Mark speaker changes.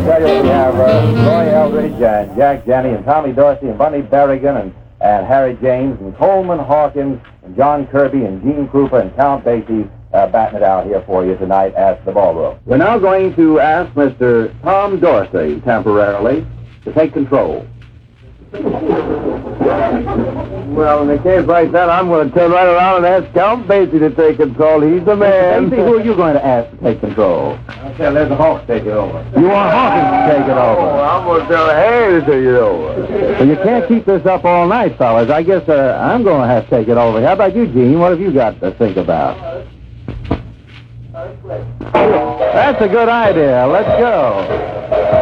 Speaker 1: tell you, we have Roy Eldridge and Jack Janney and Tommy Dorsey and Bunny Berrigan and Harry James and Coleman Hawkins and John Kirby and Gene Krupa and Count Basie batting it out here for you tonight at the ballroom. We're now going to ask Mr. Tom Dorsey temporarily to take control.
Speaker 2: Well, in a case like that, I'm going to turn right around and ask Count Basie to take control. He's the man.
Speaker 1: Basie, who are you going to ask to take control? I'll tell Les Hawks to take it over. You want Hawkins to take it over?
Speaker 2: Oh, I'm going to tell Harry to take it over.
Speaker 1: Well, you can't keep this up all night, fellas. I guess I'm going to have to take it over. How about you, Gene? What have you got to think about? That's a good idea. Let's go.